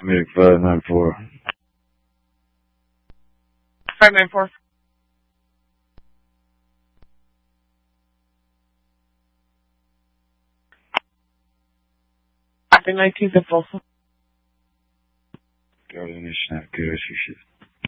Make 594. 594. Happy 19th of Folsom. Got any snap, good as you should.